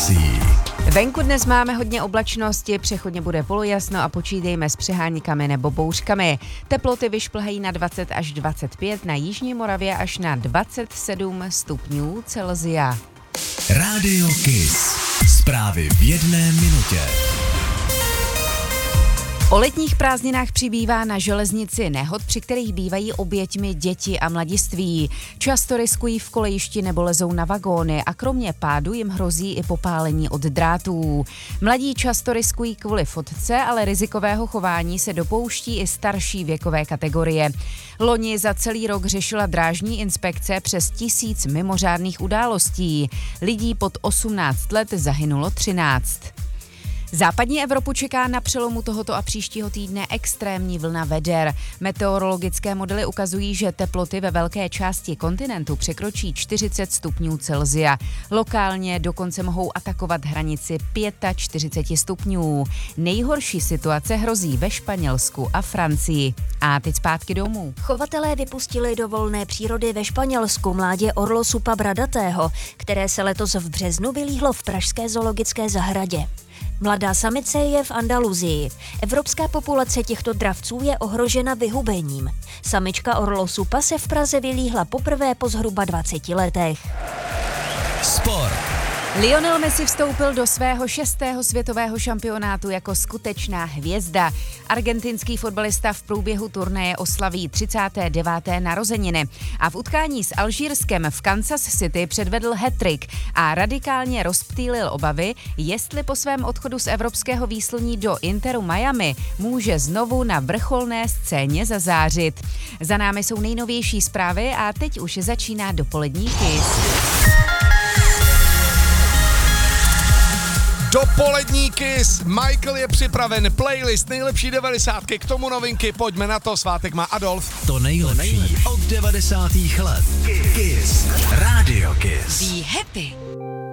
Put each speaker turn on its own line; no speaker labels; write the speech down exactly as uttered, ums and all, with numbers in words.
počasí.
Venku dnes máme hodně oblačnosti, přechodně bude polojasno a počítejme s přehánykami nebo bouřkami. Teploty vyšplhají na dvacet až dvacet pět, na jižní Moravě až na dvacet sedm stupňů Celsia.
Rádio Kiss. Zprávy v jedné minutě.
O letních prázdninách přibývá na železnici nehod, při kterých bývají oběťmi děti a mladiství. Často riskují v kolejišti nebo lezou na vagóny a kromě pádu jim hrozí i popálení od drátů. Mladí často riskují kvůli fotce, ale rizikového chování se dopouští i starší věkové kategorie. Loni za celý rok řešila drážní inspekce přes tisíc mimořádných událostí. Lidí pod osmnáct let zahynulo třináct. Západní Evropu čeká na přelomu tohoto a příštího týdne extrémní vlna veder. Meteorologické modely ukazují, že teploty ve velké části kontinentu překročí čtyřicet stupňů Celsia. Lokálně dokonce mohou atakovat hranici čtyřicet pět stupňů. Nejhorší situace hrozí ve Španělsku a Francii. A teď zpátky domů.
Chovatelé vypustili do volné přírody ve Španělsku mládě orlosupa bradatého, které se letos v březnu vylíhlo v pražské zoologické zahradě. Mladá samice je v Andaluzii. Evropská populace těchto dravců je ohrožena vyhubením. Samička orlosupa se v Praze vylíhla poprvé po zhruba dvaceti letech.
Sport.
Lionel Messi vstoupil do svého šestého světového šampionátu jako skutečná hvězda. Argentinský fotbalista v průběhu turnaje oslaví třicáté deváté narozeniny a v utkání s Alžírskem v Kansas City předvedl hat-trick a radikálně rozptýlil obavy, jestli po svém odchodu z evropského výsluní do Interu Miami může znovu na vrcholné scéně zazářit. Za námi jsou nejnovější zprávy a teď už začíná dopolední Kiss.
Dopolední Kiss, Michael je připraven, playlist nejlepší devadesátky, k tomu novinky, pojďme na to, svátek má Adolf.
To nejlepší od devadesátých let. Kiss. Rádio Kiss.
Be happy.